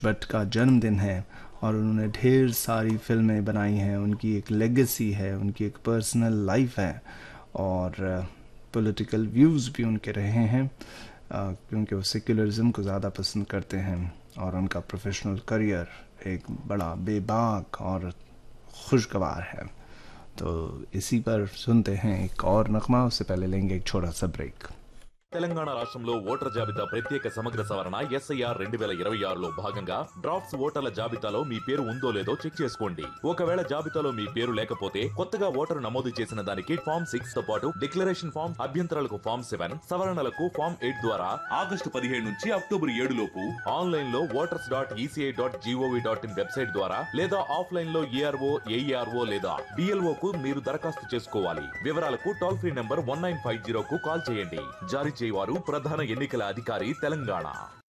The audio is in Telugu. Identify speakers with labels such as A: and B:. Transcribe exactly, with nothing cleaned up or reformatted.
A: भट्ट का जन्मदिन है और उन्होंने ढेर सारी फिल्में बनाई हैं। उनकी एक लेगेसी है, उनकी एक पर्सनल लाइफ है और पॉलिटिकल व्यूज़ भी उनके रहे हैं, अ, क्योंकि वो सेक्युलरिज्म को ज़्यादा पसंद करते हैं और उनका प्रोफेशनल करियर एक बड़ा बेबाक और खुशगवार है। तो इसी पर सुनते हैं एक और नगमा, उससे पहले लेंगे एक छोटा सा ब्रेक।
B: తెలంగాణ రాష్ట్రంలో ఓటర్ జాబితా ప్రత్యేక సమగ్ర సవరణ ఎస్ఐఆర్ రెండు వేల ఇరవై ఆరులో భాగంగా డ్రాఫ్ట్స్ ఓటర్ల జాబితాలో మీ పేరు ఉందో లేదో చెక్ చేసుకోండి. ఒకవేళ జాబితాలో మీ పేరు లేకపోతే కొత్తగా ఓటరు నమోదు చేసిన దానికి ఫామ్ సిక్స్ తో పాటు డిక్లరేషన్ ఫామ్, అభ్యంతరాలకు ఫామ్ సెవెన్, సవరణలకు ఫామ్ ఎయిట్ ద్వారా ఆగస్టు పదిహేడు నుంచి అక్టోబర్ ఏడు లోపు ఆన్లైన్ లో voters dot ECI dot GOV dot in website ద్వారా లేదా ఆఫ్లైన్ లో ఏఆర్ఓ, ఏఈఆర్ఓ లేదా బిఎల్ఓ కు మీరు దరఖాస్తు చేసుకోవాలి. వివరాలకు toll free number one nine five zero కు కాల్ చేయండి. జారీ చేయవారు ప్రధాన ఎన్నికల అధికారి తెలంగాణ.